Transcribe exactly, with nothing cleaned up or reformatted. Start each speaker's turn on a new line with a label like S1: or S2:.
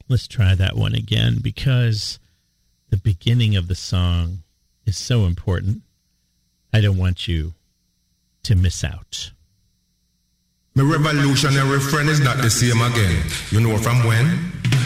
S1: Let's try that one again because the beginning of the song is so important. I don't want you to miss out.
S2: My revolutionary friend is not the same again. You know from when?